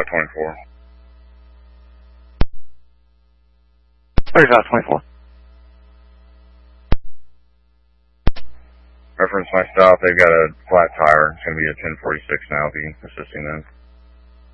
24. 3524. Reference my stop, they've got a flat tire. It's going to be a 1046 now, I'll be assisting them.